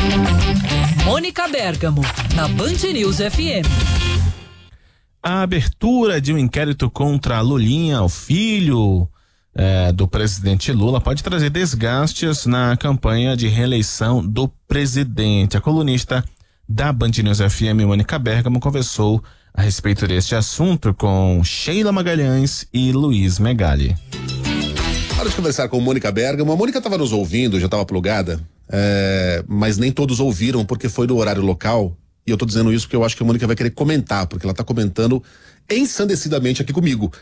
Mônica Bergamo, na Band News FM. A abertura de um inquérito contra Lulinha, o filho do presidente Lula, pode trazer desgastes na campanha de reeleição do presidente. A colunista da Band News FM, Mônica Bergamo, conversou a respeito deste assunto com Sheila Magalhães e Luiz Megali. Hora de conversar com Mônica Bergamo. A Mônica estava nos ouvindo, já estava plugada, mas nem todos ouviram porque foi no horário local. E eu tô dizendo isso porque eu acho que a Mônica vai querer comentar, porque ela tá comentando ensandecidamente aqui comigo.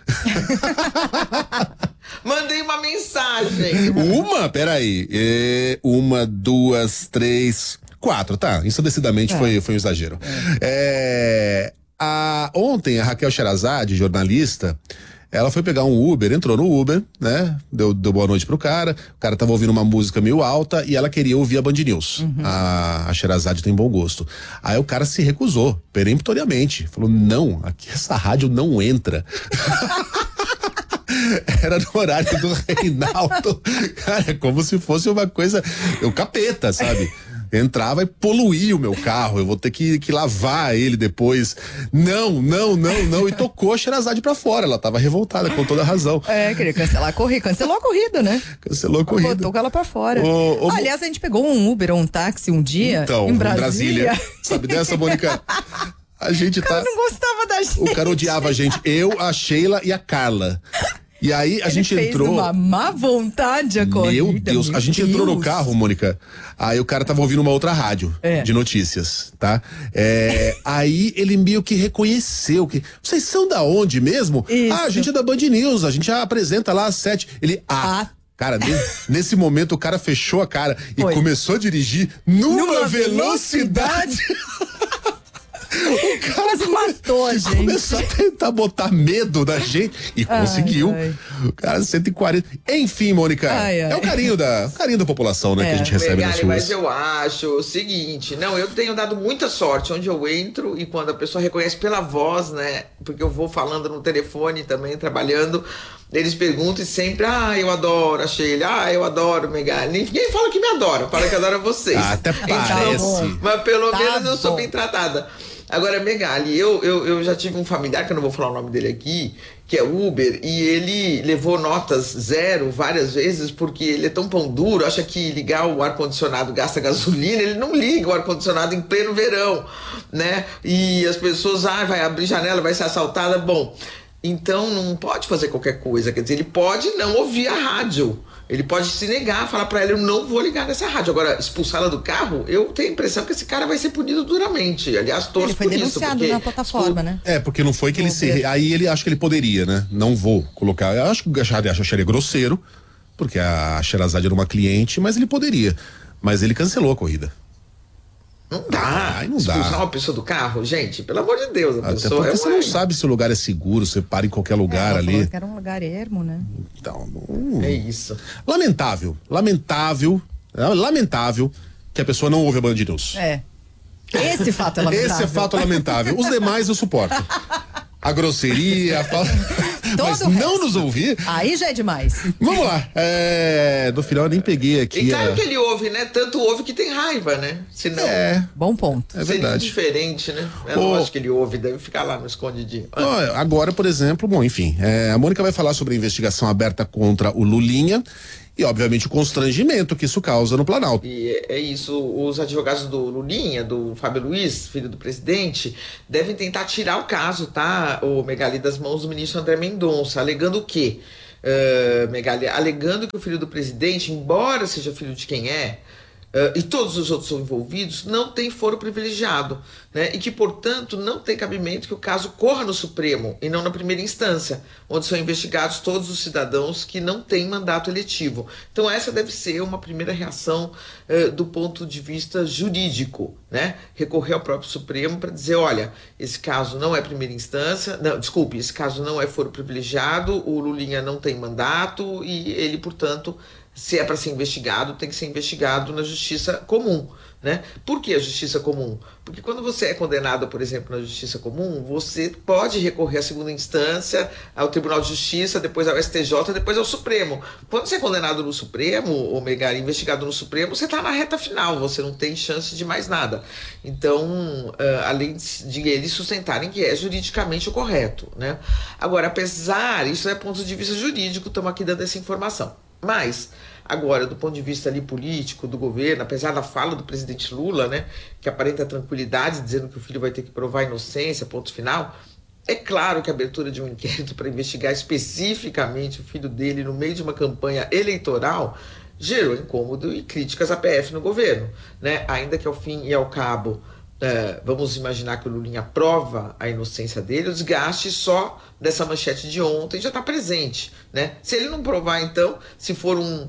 Mandei uma mensagem. Peraí. 1, 2, 3, 4, tá? Ensandecidamente foi um exagero. Ontem a Raquel Sherazade, jornalista, ela foi pegar um Uber, entrou no Uber, né? Deu boa noite pro cara. O cara tava ouvindo uma música meio alta e ela queria ouvir a Band News. Uhum. A Sherazade tem bom gosto. Aí o cara se recusou, peremptoriamente. Falou, não, aqui essa rádio não entra. Era no horário do Reinaldo. Cara, como se fosse uma coisa... O capeta, sabe? Entrava e poluía o meu carro, eu vou ter que lavar ele depois. Não. E tocou a Sherazade pra fora, ela tava revoltada, com toda a razão. Queria cancelar a corrida, cancelou a corrida, né? Cancelou a corrida. Botou ela pra fora. Aliás, a gente pegou um Uber ou um táxi um dia, em Brasília. Sabe dessa, Mônica? A gente o cara não gostava da gente. O cara odiava a gente, eu, a Sheila e a Carla. E aí a gente entrou. Uma má vontade a corrida. Meu Deus, a gente entrou no carro, Mônica. Aí o cara tava ouvindo uma outra rádio de notícias, tá? Aí ele meio que reconheceu que. Vocês são da onde mesmo? Isso. A gente é da Band News, a gente já apresenta lá às 7. Ele. Cara, nesse momento o cara fechou a cara e começou a dirigir numa velocidade. O cara quase matou a gente. Começou a tentar botar medo na gente e conseguiu. O cara 140. Enfim, Mônica, é o carinho da população, né, que a gente recebe nas ruas. Mas eu acho o seguinte, eu tenho dado muita sorte onde eu entro e quando a pessoa reconhece pela voz, né, porque eu vou falando no telefone também, trabalhando, eles perguntam e sempre, eu adoro a Sheila, eu adoro o Megali. Ninguém fala que me adora, fala que adora vocês. Até parece. Mas pelo menos eu sou bem tratada. Agora, Megali, eu já tive um familiar, que eu não vou falar o nome dele aqui, que é Uber, e ele levou notas 0 várias vezes, porque ele é tão pão duro, acha que ligar o ar-condicionado gasta gasolina, ele não liga o ar-condicionado em pleno verão, né? E as pessoas, vai abrir janela, vai ser assaltada, bom... Então não pode fazer qualquer coisa, quer dizer, ele pode não ouvir a rádio, ele pode se negar, falar pra ela, eu não vou ligar nessa rádio. Agora, expulsá-la do carro, eu tenho a impressão que esse cara vai ser punido duramente. Aliás, torço por isso. Ele foi denunciado na plataforma, né? Porque não foi que ele se... Aí ele acha que ele poderia, né? Não vou colocar... Eu acho que o acharia grosseiro, porque a Sherazade era uma cliente, mas ele poderia. Mas ele cancelou a corrida. Não dá. Não expulsar dá. uma pessoa do carro, gente, pelo amor de Deus, a Até pessoa porque você não sabe se o lugar é seguro, você para em qualquer lugar ali. Falou que era um lugar ermo, né? Então, é isso. Lamentável que a pessoa não ouve a Band News. Esse fato é lamentável. Esse é fato lamentável. Os demais eu suporto. A grosseria, mas não nos ouvir. Aí já é demais. Vamos lá. No final eu nem peguei aqui. E claro que ele ouve, né? Tanto ouve que tem raiva, né? Senão. Bom ponto. É verdade. Diferente, né? Eu não acho que ele ouve, deve ficar lá no escondidinho. Agora, por exemplo, a Mônica vai falar sobre a investigação aberta contra o Lulinha. E, obviamente, o constrangimento que isso causa no Planalto. E é isso, os advogados do Lulinha, do Fábio Luiz, filho do presidente, devem tentar tirar o caso, tá, o Megali, das mãos do ministro André Mendonça, alegando o quê? Megali, alegando que o filho do presidente, embora seja filho de quem e todos os outros são envolvidos, não tem foro privilegiado, né? E que, portanto, não tem cabimento que o caso corra no Supremo e não na primeira instância, onde são investigados todos os cidadãos que não têm mandato eletivo. Então essa deve ser uma primeira reação do ponto de vista jurídico, né? Recorrer ao próprio Supremo para dizer, olha, esse caso não é primeira instância, esse caso não é foro privilegiado, o Lulinha não tem mandato e ele, portanto, se é para ser investigado, tem que ser investigado na justiça comum, né? Por que a justiça comum? Porque quando você é condenado, por exemplo, na justiça comum, você pode recorrer à segunda instância, ao Tribunal de Justiça, depois ao STJ, depois ao Supremo. Quando você é condenado no Supremo, ou Megali, investigado no Supremo, você está na reta final, você não tem chance de mais nada. Então, além de eles sustentarem que é juridicamente o correto, né? Agora, apesar, isso é ponto de vista jurídico, estamos aqui dando essa informação. Mas, agora, do ponto de vista ali político, do governo, apesar da fala do presidente Lula, né, que aparenta tranquilidade, dizendo que o filho vai ter que provar a inocência, ponto final, é claro que a abertura de um inquérito para investigar especificamente o filho dele no meio de uma campanha eleitoral gerou incômodo e críticas à PF no governo, né? Ainda que ao fim e ao cabo, vamos imaginar que o Lulinha prova a inocência dele, o desgaste só dessa manchete de ontem já está presente, né? Se ele não provar, então, se for um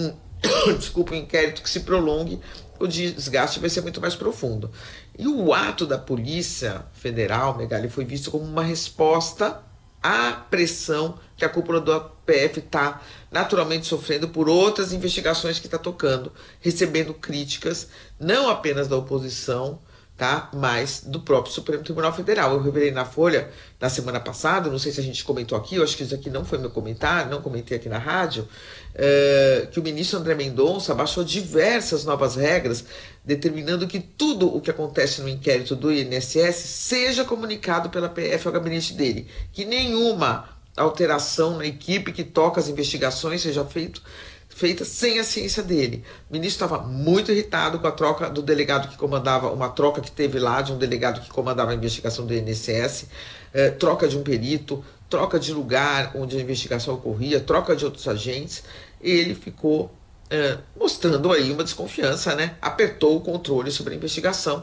inquérito que se prolongue, o desgaste vai ser muito mais profundo. E o ato da Polícia Federal, Megali, foi visto como uma resposta à pressão que a cúpula do PF está naturalmente sofrendo por outras investigações que está tocando, recebendo críticas não apenas da oposição, tá? Mas do próprio Supremo Tribunal Federal. Eu revelei na Folha na semana passada, não sei se a gente comentou aqui, eu acho que isso aqui não foi meu comentário, não comentei aqui na rádio, que o ministro André Mendonça baixou diversas novas regras, determinando que tudo o que acontece no inquérito do INSS seja comunicado pela PF ao gabinete dele, que nenhuma alteração na equipe que toca as investigações seja feita sem a ciência dele. O ministro estava muito irritado com a troca do delegado que comandava, uma troca que teve lá de um delegado que comandava a investigação do INSS, troca de um perito, troca de lugar onde a investigação ocorria, troca de outros agentes. Ele ficou mostrando aí uma desconfiança, né? Apertou o controle sobre a investigação.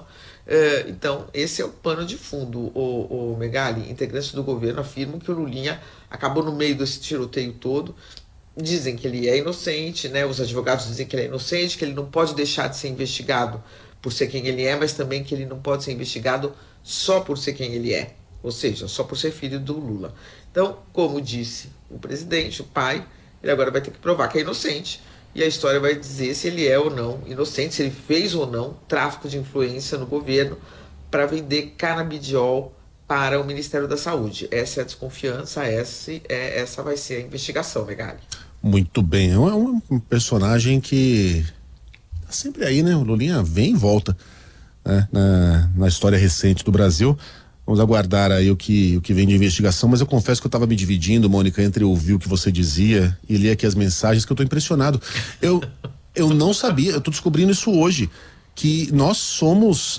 Então, esse é o pano de fundo. O Megali, integrantes do governo, afirmam que o Lulinha acabou no meio desse tiroteio todo. Dizem que ele é inocente, né? Os advogados dizem que ele é inocente, que ele não pode deixar de ser investigado por ser quem ele é, mas também que ele não pode ser investigado só por ser quem ele é, ou seja, só por ser filho do Lula. Então, como disse o presidente, o pai, ele agora vai ter que provar que é inocente, e a história vai dizer se ele é ou não inocente, se ele fez ou não tráfico de influência no governo para vender canabidiol para o Ministério da Saúde. Essa é a desconfiança, essa vai ser a investigação, Megali. Muito bem, é um personagem que tá sempre aí, né? O Lulinha vem e volta, né? Na história recente do Brasil. Vamos aguardar aí o que vem de investigação, mas eu confesso que eu estava me dividindo, Mônica, entre ouvir o que você dizia e ler aqui as mensagens, que eu tô impressionado. Eu não sabia, eu tô descobrindo isso hoje, que nós somos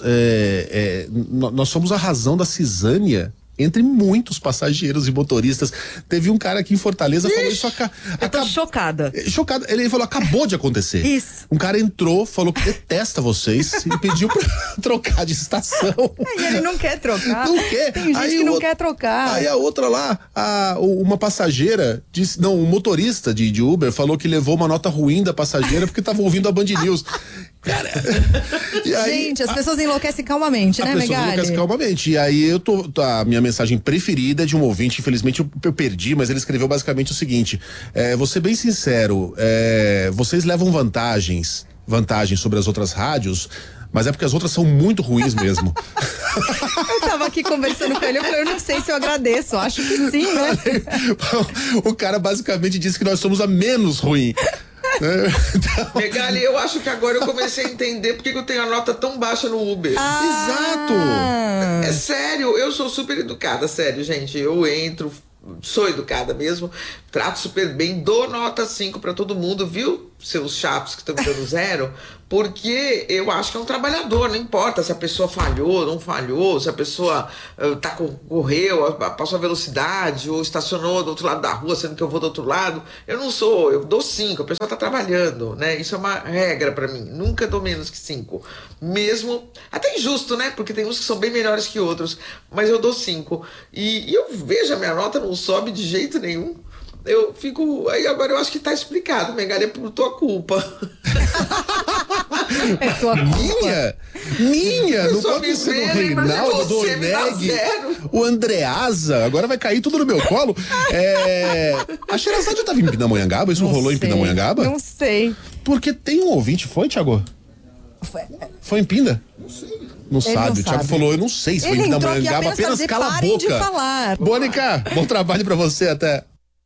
a razão da cisânia entre muitos passageiros e motoristas. Teve um cara aqui em Fortaleza falou isso. Eu tô chocada. Chocada. Ele falou, acabou de acontecer. Isso. Um cara entrou, falou que detesta vocês e pediu pra trocar de estação. E ele não quer trocar. Não quer. Tem gente que não quer trocar. Aí a outra lá, uma passageira disse, não, um motorista de Uber falou que levou uma nota ruim da passageira porque tava ouvindo a Band News. Cara, e aí, gente, as pessoas enlouquecem calmamente, né, Megali? As pessoas enlouquecem calmamente. E aí a minha mensagem preferida é de um ouvinte, infelizmente eu perdi, mas ele escreveu basicamente o seguinte: vou ser bem sincero, vocês levam vantagem sobre as outras rádios, mas é porque as outras são muito ruins mesmo. Eu tava aqui conversando com ele, eu falei, eu não sei se eu agradeço, acho que sim, né? O cara basicamente disse que nós somos a menos ruim. Então... Megali, eu acho que agora eu comecei a entender porque que eu tenho a nota tão baixa no Uber. Exato! É sério, eu sou super educada, sério, gente. Eu entro, sou educada mesmo, trato super bem, dou nota 5 pra todo mundo, viu? Seus chatos que estão dando 0, porque eu acho que é um trabalhador, não importa se a pessoa falhou, não falhou, se a pessoa correu, passou a velocidade ou estacionou do outro lado da rua, sendo que eu vou do outro lado. Eu dou 5, a pessoa tá trabalhando, né? Isso é uma regra pra mim, nunca dou menos que 5. Mesmo, até injusto, né? Porque tem uns que são bem melhores que outros, mas eu dou 5. E eu vejo a minha nota não sobe de jeito nenhum. Eu fico. Aí agora eu acho que tá explicado, Megali, é por tua culpa. É tua culpa. Minha? Não pode ser do Reinaldo, do Oneg, o Andreasa. Agora vai cair tudo no meu colo. A Sherazade já tava em Pindamonhangaba? Isso rolou em Pindamonhangaba? Não sei. Porque tem um ouvinte, foi, Thiago? Foi em Pinda? Não sei. Não sabe. O Thiago falou, eu não sei se foi em Pindamonhangaba, apenas cala a boca. De falar. Mônica, bom trabalho pra você, até.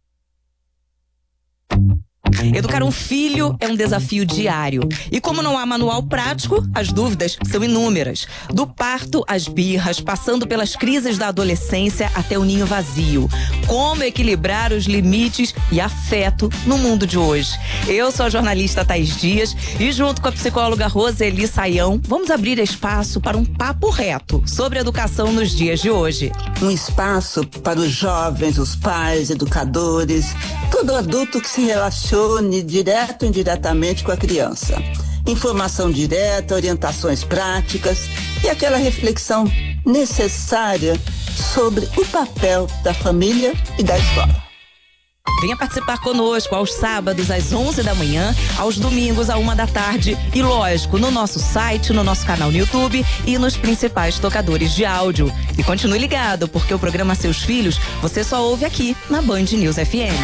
Educar um filho é um desafio diário. E como não há manual prático, as dúvidas são inúmeras. Do parto às birras, passando pelas crises da adolescência até o ninho vazio. Como equilibrar os limites e afeto no mundo de hoje? Eu sou a jornalista Thaís Dias e junto com a psicóloga Roseli Saião, vamos abrir espaço para um papo reto sobre educação nos dias de hoje. Um espaço para os jovens, os pais, educadores, todo adulto que se relacione direto ou indiretamente com a criança. Informação direta, orientações práticas e aquela reflexão necessária sobre o papel da família e da escola. Venha participar conosco aos sábados às 11 da manhã, aos domingos à 1 da tarde e, lógico, no nosso site, no nosso canal no YouTube e nos principais tocadores de áudio. E continue ligado, porque o programa Seus Filhos você só ouve aqui na Band News FM.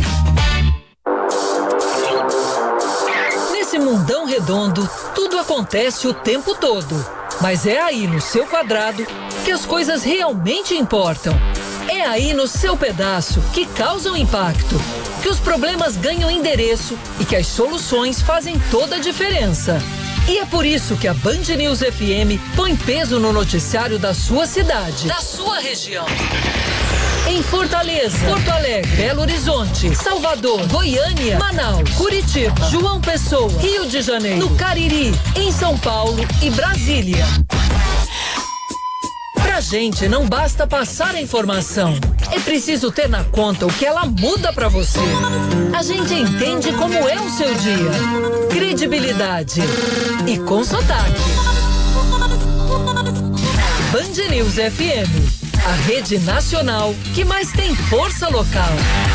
Nesse mundão redondo, tudo acontece o tempo todo. Mas é aí no seu quadrado que as coisas realmente importam. É aí no seu pedaço que causam impacto, que os problemas ganham endereço e que as soluções fazem toda a diferença. E é por isso que a Band News FM põe peso no noticiário da sua cidade, da sua região. Em Fortaleza, Porto Alegre, Belo Horizonte, Salvador, Goiânia, Manaus, Curitiba, João Pessoa, Rio de Janeiro, no Cariri, em São Paulo e Brasília. Pra gente não basta passar a informação, é preciso ter na conta o que ela muda pra você. A gente entende como é o seu dia. Credibilidade e com sotaque. Band News FM. A rede nacional que mais tem força local.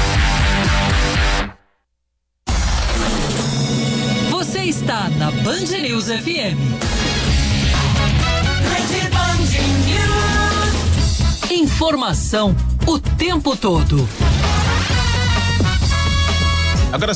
Você está na Band News FM. Rede Band News. Informação o tempo todo. Agora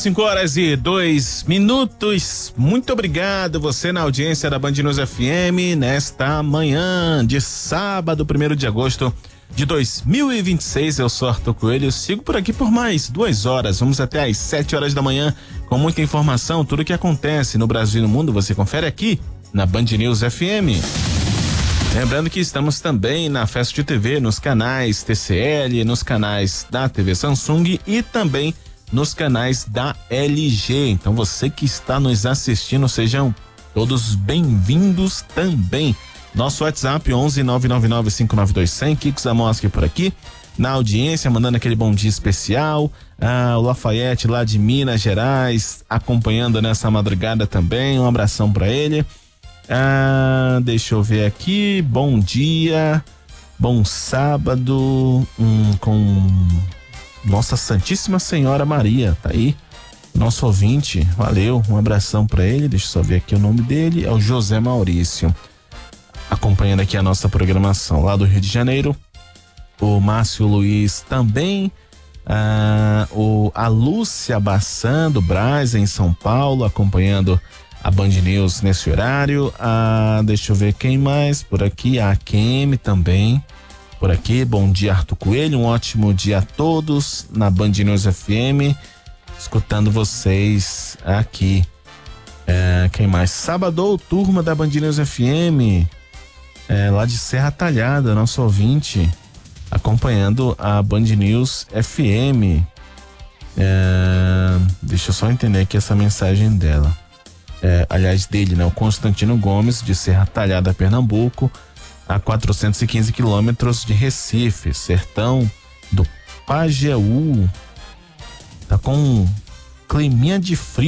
5h02. Muito obrigado você na audiência da Band News FM nesta manhã de sábado, 1º de agosto de 2026. Eu sou Arthur Coelho, sigo por aqui por mais 2 horas. Vamos até às 7 horas da manhã com muita informação, tudo o que acontece no Brasil e no mundo você confere aqui na Band News FM. Lembrando que estamos também na Fast TV, nos canais TCL, nos canais da TV Samsung e também nos canais da LG. Então você que está nos assistindo, sejam todos bem-vindos também. Nosso WhatsApp 11-999-592100, Kiko Zamoski por aqui, na audiência, mandando aquele bom dia especial. O Lafayette lá de Minas Gerais, acompanhando nessa madrugada também, um abração para ele. Deixa eu ver aqui, bom dia, bom sábado, com Nossa Santíssima Senhora Maria, tá aí, nosso ouvinte, valeu, um abração pra ele, deixa eu só ver aqui o nome dele, é o José Maurício, acompanhando aqui a nossa programação lá do Rio de Janeiro, o Márcio Luiz também, a Lúcia Bassan do Brás em São Paulo, acompanhando a Band News nesse horário, deixa eu ver quem mais por aqui, a Kemi também, por aqui, bom dia Arthur Coelho, um ótimo dia a todos na Band News FM, escutando vocês aqui. Quem mais? Sábado, turma da Band News FM, lá de Serra Talhada, nosso ouvinte, acompanhando a Band News FM. Deixa eu só entender aqui essa mensagem dela. Aliás, dele, né? O Constantino Gomes, de Serra Talhada, Pernambuco, a 415 quilômetros de Recife, sertão do Pajeú. Tá com um climinha de frio.